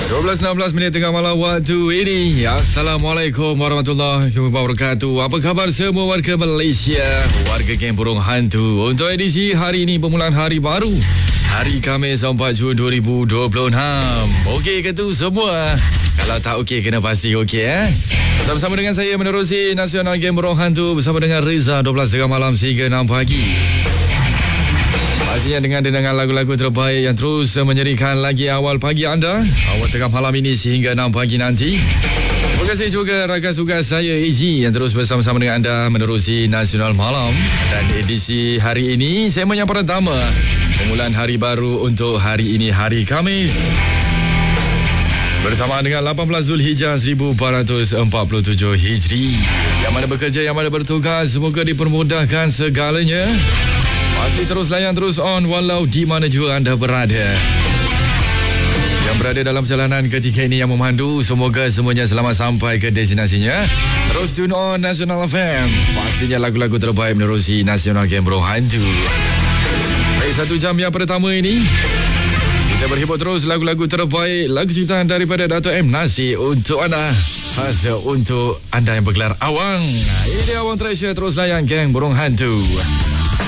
12.16 minit tengah malam waktu ini. Assalamualaikum warahmatullahi wabarakatuh. Apa khabar semua warga Malaysia, warga geng burung hantu? Untuk edisi hari ini, permulaan hari baru, hari Khamis 4 Jun 2026. Okey ke tu semua? Kalau tak okey, kena pasti okey Bersama dengan saya menerusi Nasional Geng Burung Hantu bersama dengan Reza 12 tengah malam sehingga 6 pagi. Pastinya dengan lagu-lagu terbaik yang terus menyerikan lagi awal pagi anda, awal tengah malam ini sehingga 6 pagi nanti. Terima kasih juga rakan tugas saya AG yang terus bersama-sama dengan anda menerusi Nasional Malam. Dan edisi hari ini segmen yang pertama, permulaan hari baru untuk hari ini, hari Khamis, bersamaan dengan 18 Zulhijjah 1447 Hijri. Yang mana bekerja, yang mana bertugas, semoga dipermudahkan segalanya. Pasti terus layan, terus on walau di mana juga anda berada. Yang berada dalam perjalanan ketika ini yang memandu, semoga semuanya selamat sampai ke destinasinya. Terus tune on Nasional FM. Pastinya lagu-lagu terbaik menerusi Nasional Geng Burung Hantu. Baik, 1 jam yang pertama ini kita berhibur terus lagu-lagu terbaik, lagu ciptaan daripada Dato' M. Nasir untuk anda, khas untuk anda yang bergelar awang. Ini dia Awang Treasure, terus layan Geng Burung Hantu.